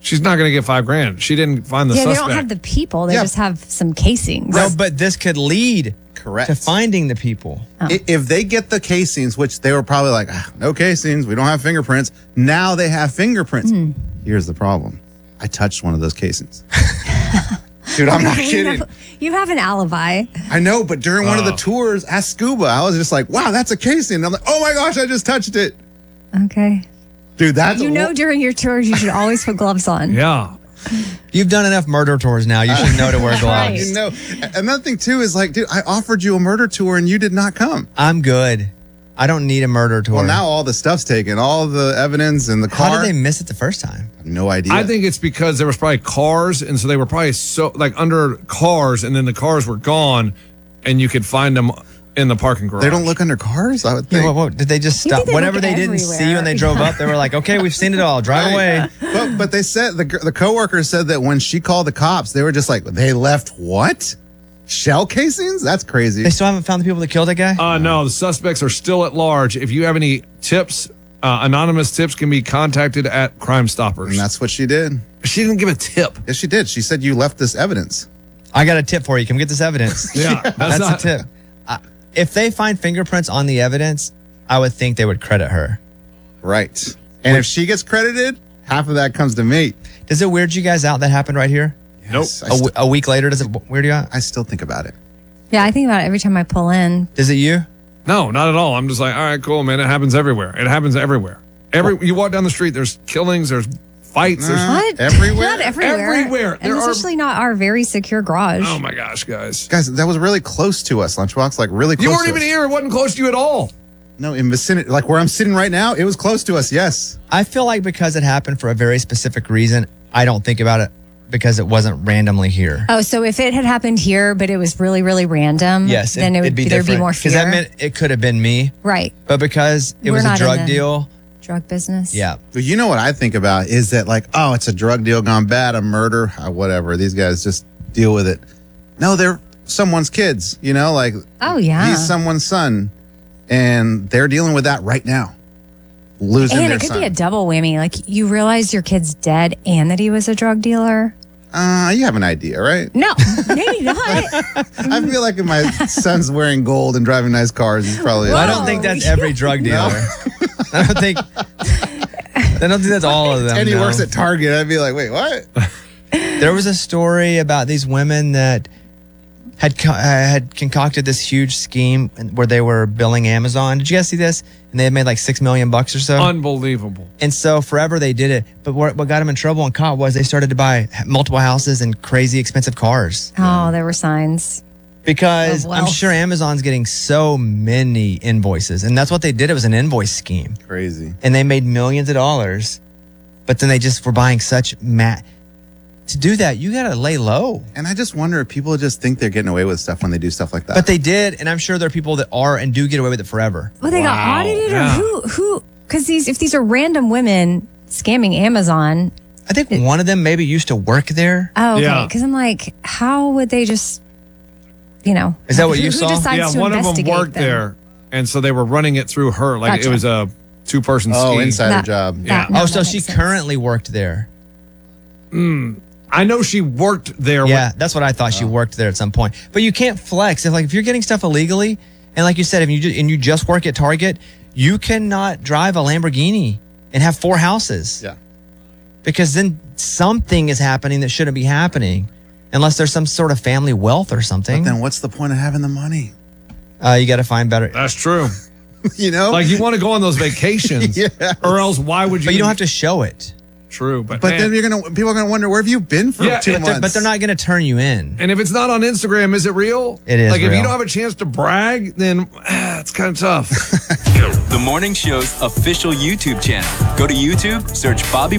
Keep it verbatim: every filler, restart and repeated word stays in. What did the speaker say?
She's not going to get five grand. She didn't find the yeah, suspect. they don't have the people. They Yeah. just have some casings. No, but this could lead Correct. to finding the people. I- If they get the casings, which they were probably like, ah, no casings, we don't have fingerprints. Now they have fingerprints. Hmm. Here's the problem. I touched one of those casings. Dude, I'm not You kidding. know, you have an alibi. I know, but during one of the Oh. tours at Scuba, I was just like, wow, that's a casing. And I'm like, oh my gosh, I just touched it. Okay. Dude, that's You know, during your tours, you should always put gloves on. Yeah. You've done enough murder tours now. You should know to wear Right. gloves. You know, another thing too is like, dude, I offered you a murder tour and you did not come. I'm good. I don't need a murder tour. Well, now all the stuff's taken, all the evidence and the car. How did they miss it the first time? No idea. I think it's because there was probably cars, and so they were probably so like under cars, and then the cars were gone, and you could find them in the parking garage. they don't look under cars. I would think. Yeah, what, what, did they just You think stop? they Whatever look they didn't everywhere. see when they drove up, they were like, okay, we've seen it all. Drive Right. away. But but they said the the coworker said that when she called the cops, they were just like, they left what? Shell casings? That's crazy. They still haven't found the people that killed that guy? Uh, no, the suspects are still at large. If you have any tips, uh, anonymous tips can be contacted at Crime Stoppers. And that's what she did. She didn't give a tip. Yes, she did. She said you left this evidence. I got a tip for you. Come get this evidence. Yeah, that's, That's not, the tip. Uh, if they find fingerprints on the evidence, I would think they would credit her. Right. And if she gets credited, half of that comes to me. Does it weird you guys out that happened right here? Nope. Yes, I, A, w- st- a week later, does it weird you out? I still think about it. Yeah, I think about it every time I pull in. Does it you? No, not at all. I'm just like, all right, cool, man. It happens everywhere. It happens everywhere. Every you walk down the street, there's killings, there's fights. There's, Uh, What? Everywhere? Not everywhere. Everywhere. And There are- especially not our very secure garage. oh my gosh, guys! Guys, that was really close to us, Lunchbox. Like really close You weren't to even us. here. It wasn't close to you at all. No, in vicinity, like where I'm sitting right now, it was close to us, yes. I feel like because it happened for a very specific reason, I don't think about it because it wasn't randomly here. Oh, so if it had happened here, but it was really, really random, Yes, then it would it'd be there'd different. be more fear. Because that meant it could have been me, right. but because it We're was a not in drug the- deal, Drug business. yeah. But you know what I think about is that like, oh, it's a drug deal gone bad, a murder, uh, whatever. These guys just deal with it. No, they're someone's kids, you know, like Oh, yeah. he's someone's son, and they're dealing with that right now. Losing And their it could son. be a double whammy. Like you realize your kid's dead and that he was a drug dealer. uh, you have an idea, right? No, maybe not. I feel like if my son's wearing gold and driving nice cars, he's probably. Well, I Whoa. don't think that's every drug dealer. I don't think. I don't think that's all of them. And he no. works at Target. I'd be like, wait, what? There was a story about these women that had co- uh, had concocted this huge scheme where they were billing Amazon. Did you guys see this? And they had made like six million bucks or so. Unbelievable. And so forever they did it. But what, what got them in trouble and caught was they started to buy multiple houses and crazy expensive cars. Oh, there were signs. Because Of I'm wealth. sure Amazon's getting so many invoices. And that's what they did. It was an invoice scheme. Crazy. And they made millions of dollars. But then they just were buying such mat. To do that, you got to lay low. And I just wonder if people just think they're getting away with stuff when they do stuff like that. But they did. And I'm sure there are people that are and do get away with it forever. Well, they Wow. got audited, Yeah. or who? Who? Because these, if these are random women scamming Amazon. I think one of them maybe used to work there. Oh, okay. Yeah. Because I'm like, how would they just, you know? Is that what who, you who saw? decides Yeah, to one of them investigate worked them? there, and so they were running it through her. Like Gotcha. it was a two-person oh, scheme. insider That- job. Yeah. that- no, Oh, so that she makes sense. currently worked there. I know she worked there. Yeah, that's what I thought. She worked there at some point. But you can't flex if, like, if you're getting stuff illegally, and like you said, if you ju- and you just work at Target, you cannot drive a Lamborghini and have four houses. Yeah. Because then something is happening that shouldn't be happening, unless there's some sort of family wealth or But something. then what's the point of having the money? Uh, you got to find better. That's true. You know? Like you want to go on those vacations, Yes. or else why would you? But you don't have to show it. True, but but man, then you're gonna people are gonna wonder where have you been for Yeah, two but But they're, months? but they're not going to turn you in. and if it's not on Instagram, is it real? It is Like if you real. don't have a chance to brag, then ah, it's kind of tough. The morning show's official YouTube channel. Go to YouTube, search Bobby